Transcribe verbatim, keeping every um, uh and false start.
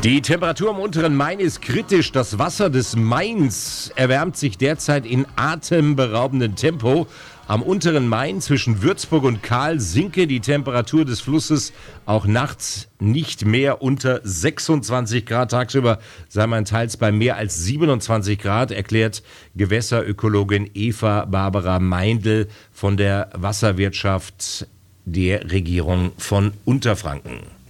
Die Temperatur am unteren Main ist kritisch. Das Wasser des Mains erwärmt sich derzeit in atemberaubendem Tempo. Am unteren Main zwischen Würzburg und Kahl sinke die Temperatur des Flusses auch nachts nicht mehr unter sechsundzwanzig Grad. Tagsüber sei man teils bei mehr als siebenundzwanzig Grad, erklärt Gewässerökologin Eva Barbara Meindl von der Wasserwirtschaft der Regierung von Unterfranken.